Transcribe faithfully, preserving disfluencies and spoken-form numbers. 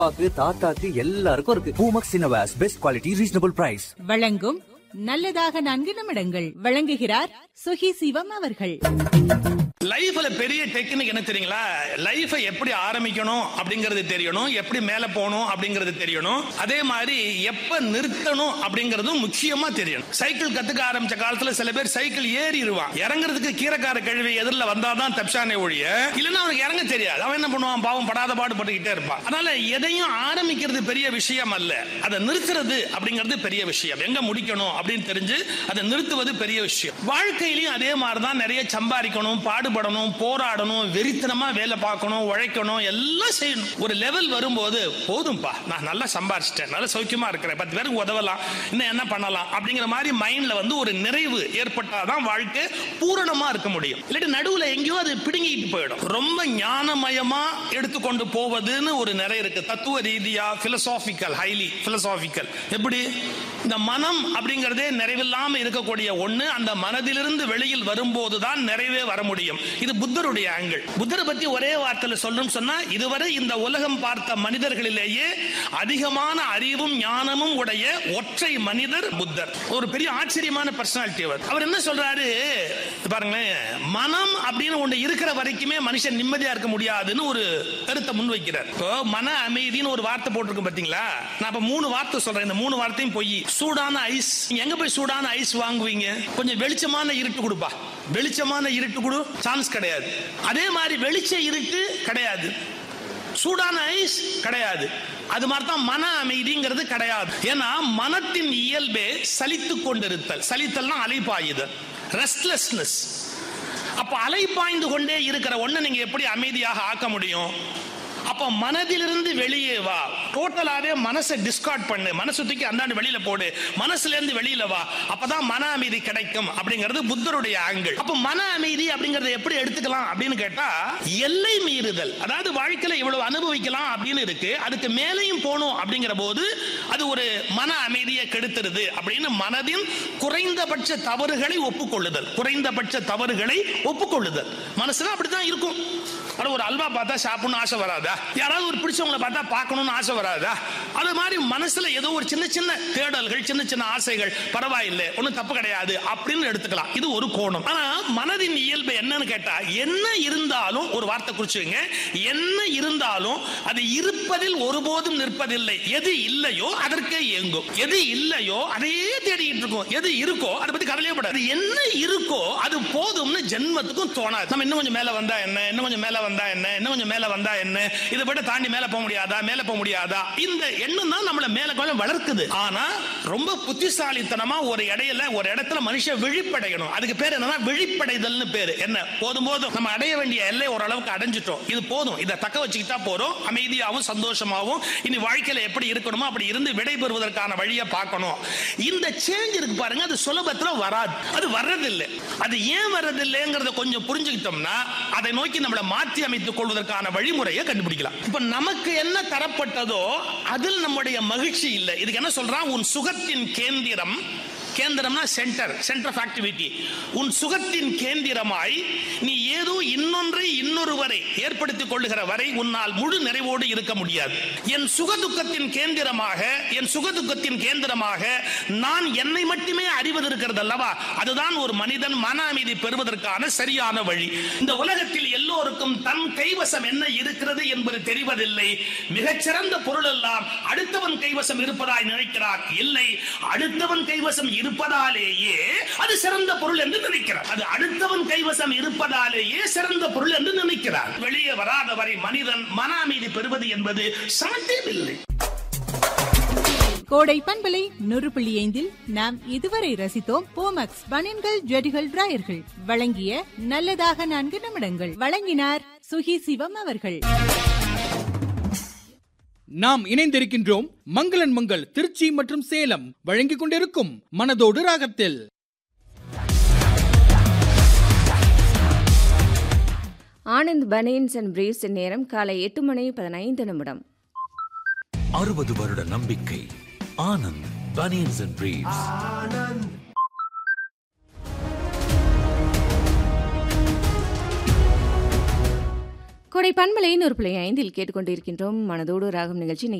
அப்பாக்கு தாத்தாக்கு எல்லாருக்கும் இருக்கு. Poomex இன்னோவேஸ் best quality reasonable price. வழங்கும் நல்லதாக நான்கு நிமிடங்கள். வழங்குகிறார் சுகி சிவம் அவர்கள். லைஃப்ல பெரிய டெக்னிக் என்ன தெரியுங்களா? லைஃபை எப்படி ஆரம்பிக்கணும் அப்படிங்கறது தெரியணும், எப்படி மேல போகணும் அப்படிங்கறது தெரியணும், அதே மாதிரி எப்ப நிறுத்தணும் அப்படிங்கறதும் முக்கியமா தெரியணும். சைக்கிள் கத்துக்க ஆரம்பிச்ச காலத்துல சில பேர் சைக்கிள் ஏறிடுவான், இறங்குறதுக்கு கீரைக்கார கழுவி எதிரில் வந்தாதான் தப்சானே ஒழிய, இல்லைன்னா அவனுக்கு இறங்க தெரியாது. அவன் என்ன பண்ணுவான்? பாவம் படாத பாடு பட்டுக்கிட்டே இருப்பான். அதனால எதையும் ஆரம்பிக்கிறது பெரிய விஷயம் அல்ல, அதை நிறுத்துறது அப்படிங்கிறது பெரிய விஷயம். எங்க முடிக்கணும் அப்படின்னு தெரிஞ்சு அதை நிறுத்துவது பெரிய விஷயம். வாழ்க்கையிலையும் அதே மாதிரிதான். நிறைய சம்பாதிக்கணும், பாடுபடணும், போராடணும், வெறித்தனமா வேலை பார்க்கணும், உழைக்கணும், எல்லாம் செய்யணும். ஒரு லெவல் வரும்போது போதும்பா, நான் நல்லா சம்பாதிச்சிட்டேன், நல்ல சௌக்கியமா இருக்கிறேன், பத்து பேருக்கு உதவலாம், இன்னும் என்ன பண்ணலாம் அப்படிங்கிற மாதிரி மைண்ட்ல வந்து ஒரு நிறைவு ஏற்பட்டாதான் வாழ்க்கை பூரணமா இருக்க முடியும். இல்லாட்டி நடுவுல எங்கேயோ அது பிடுங்கிட்டு போயிடும். ரொம்ப ஞானமயமா எடுத்துக்கொண்டு போவதுன்னு ஒரு நிறைய இருக்கு. தத்துவ ரீதியா பிலசாபிக்கல், ஹைலி பிலசாபிக்கல். எப்படி இந்த மனம் அப்படிங்கறதே நிறைவில்லாம இருக்கக்கூடிய ஒண்ணு, அந்த மனதிலிருந்து வெளியில் வரும்போதுதான் நிறைவே வர முடியும். இது புத்தருடைய ஆங்கிள். புத்தரை பத்தி ஒரே வார்த்தையில சொல்லணும் சொன்னா, இதுவரை இந்த உலகம் பார்த்த மனிதர்களிலேயே அதிகமான அறிவும் ஞானமும் உடைய ஒற்றை மனிதர் புத்தர். ஒரு பெரிய ஆச்சரியமான பர்சனாலிட்டி அவர். அவர் என்ன சொல்றாரு பாருங்களேன், மனம் அப்படின்னு ஒண்ணு இருக்கிற வரைக்குமே மனுஷன் நிம்மதியா இருக்க முடியாதுன்னு ஒரு கருத்தை முன்வைக்கிறார். இப்போ மன அமைதின்னு ஒரு வார்த்தை போட்டிருக்கு பாத்தீங்களா? நான் இப்ப மூணு வார்த்தை சொல்றேன், இந்த மூணு வார்த்தையும் போய். சூடான ஐஸ், எங்க போய் சூடான ஐஸ் வாங்குவீங்க? கொஞ்சம் வெளிச்சமான இருட்டு கொடுப்பா, வெளிச்சமான இருட்டு கொடு, சான்ஸ் கிடையாது. அதே மாதிரி வெளிச்ச இருட்டு கிடையாது, சூடான ஐஸ் கிடையாது. அது மாதிரி தான் மன அமைதிங்கிறது கிடையாது. ஏன்னா மனத்தின் இயல்பே சலித்து கொண்டிருத்தல். சலித்தல்னா அலைபாயுதல், ரெஸ்ட்லெஸ்னஸ். அப்ப அலைபாய்ந்து கொண்டே இருக்கிற ஒண்ணு நீங்க எப்படி அமைதியாக ஆக்க முடியும்? அப்ப மனதிலிருந்து வெளியே வா, டோட்டலாவே மனசை டிஸ்கார்ட் பண்ணு, மனசு தூக்கி அந்தாண்டு வெளியில போடு, மனசுல இருந்து வெளியில வா, அப்பதான் மன அமைதி கிடைக்கும் அப்படிங்கிறது புத்தருடைய ஆங்கிள். அப்ப மன அமைதி அப்படிங்கறத எப்படி எடுத்துக்கலாம் அப்படின்னு கேட்டா, எல்லை மீறுதல். அதாவது வாழ்க்கையில இவ்வளவு அனுபவிக்கலாம் அப்படின்னு இருக்கு, அதுக்கு மேலையும் போகணும் அப்படிங்கிற போது அது ஒரு மன அமைதியை கெடுத்துருது அப்படின்னு மனதின் குறைந்தபட்ச தவறுகளை ஒப்புக்கொள்ளுதல். குறைந்தபட்ச தவறுகளை ஒப்புக்கொள்ளுதல் மனசுல அப்படித்தான் இருக்கும். ஒரு அல்வா பார்த்தா சாப்பிடணும் ஆசை வராதா? யாராவது ஒரு பிடிச்சவங்களை பார்த்தா பார்க்கணும்னு ஆசை வராதா? அது மாதிரி மனசுல ஏதோ ஒரு சின்ன சின்ன தேடல்கள், சின்ன சின்ன ஆசைகள், பரவாயில்லை, ஒன்னும் தப்பு கிடையாது அப்படின்னு எடுத்துக்கலாம். இது ஒரு கோணம். ஆனா மனதின் இயல்பு என்னன்னு கேட்டா, என்ன இருந்தாலும் ஒரு வார்த்தை குறிச்சுங்க, என்ன இருந்தாலும் அது இருப்பதில் ஒருபோதும் நிற்பதில்லை. எது இல்லையோ அதற்கே இயங்கும், எது இல்லையோ அதையே தேடிட்டு இருக்கும். எது இருக்கோ அதை பத்தி கவலையப்படாது. என்ன இருக்கோ அது போதும்னு ஜென்மத்துக்கும் தோணாது. நம்ம இன்னும் கொஞ்சம் மேல வந்தா என்ன, இன்னும் கொஞ்சம் மேல வந்தா என்ன, இன்னும் கொஞ்சம் மேல வந்தா என்ன, இதை விட தாண்டி மேல போக முடியாதா, மேல போக முடியாதா, இந்த எண்ணம் தான் நம்மள மேல கொஞ்சம் வளர்க்குது. ஆனா ரொம்ப புத்திசாலித்தனமா ஒரு இடையில ஒரு இடத்துல மனுஷன் விழிப்படையணும். அதுக்கு பேர் என்னன்னா விழிப்படைதல்னு பேரு. என்ன, போதும் போதும், நம்ம அடைய வேண்டிய எல்லை ஓரளவுக்கு அடைஞ்சிட்டோம், இது போதும், இதை தக்க வச்சுக்கிட்டா போறோம், அமைதியாகவும் சந்தோஷமாகவும் இனி வாழ்க்கையில எப்படி இருக்கணுமோ அப்படி இருந்து விடை பெறுவதற்கான வழியை பார்க்கணும். இந்த சேஞ்ச் இருக்கு பாருங்க, அது சுலபத்துல வராது, அது வர்றதில்லை. அது ஏன் வர்றதில்லைங்கிறத கொஞ்சம் புரிஞ்சுக்கிட்டோம்னா அதை நோக்கி நம்மளை மாற்றி அமைத்துக் கொள்வதற்கான வழிமுறையை கண்டுபிடிக்கலாம். இப்ப நமக்கு என்ன தரப்பட்டதோ அதில் நம்முடைய மகிழ்ச்சி இல்லை. இதுக்கு என்ன சொல்றான்? உன் சுகத்தின் கேந்திரம், கேந்திரம்னா சென்டர், சென்டர் ஆஃப் ஆக்டிவிட்டி. உன் சுகத்தின் கேந்திரமாய் நீ ஏதோ இன்னொன்றை இன்னொருவரை ஏற்படுத்திக் கொள்ளுகிற வரை உன்னால் முழு நிறைவோடு இருக்க முடியாது. என் சுகதுக்கத்தின் கேந்திரமாக, என் சுகதுக்கத்தின் கேந்திரமாக நான் என்னை மட்டுமே அறிவது இருக்கிறது அல்லவா, அதுதான் ஒரு மனிதன் மன அமைதி பெறுவதற்கான சரியான வழி. இந்த உலகத்தில் எல்லோருக்கும் தன் கைவசம் என்ன இருக்கிறது என்பது தெரிவதில்லை. மிகச்சிறந்த பொருள் எல்லாம் அடுத்தவன் கைவசம் இருப்பதாய் நினைக்கிறார். இல்லை, அடுத்தவன் கைவசம் இருப்பதாலேயே அது சிறந்த பொருள் என்று நினைக்கிறார். அது அடுத்தவன் கைவசம் இருப்பதாலேயே சிறந்த பொருள் என்று நினைக்கிறார். வெளியே வராத வரை மனிதன் மன அமைதி பெறுவது என்பது சாத்தியமில்லை. கோடை பண்பலை நூறு புள்ளி ஐந்தில் நாம் இதுவரை ரசித்தோம் பூமக்ஸ் பனியன்கள், ஜெட்டிகள், டிராயர்கள் வழங்கிய நல்லதாக நான்கு நிமிடங்கள். வழங்கினார் சுகி சிவம் அவர்கள். நாம் இணைந்திருக்கின்றோம் மங்களன் மங்கள் திருச்சி மற்றும் சேலம் வழங்கிக் கொண்டிருக்கும் மனதோடு ராகத்தில். ஆனந்த் பனியன்ஸ் அண்ட் பிரீவ்ஸ் நேரம் காலை எட்டு மணி பதினைந்து நிமிடம். அறுபது வருட நம்பிக்கை ஆனந்த் பனியன்ஸ் அண்ட் பிரீவ்ஸ். கொடை பண்பலையின் ஒரு பிள்ளை ஐந்தில் கேட்டுக்கொண்டிருக்கின்றோம் மனதோடு ராகம் நிகழ்ச்சி.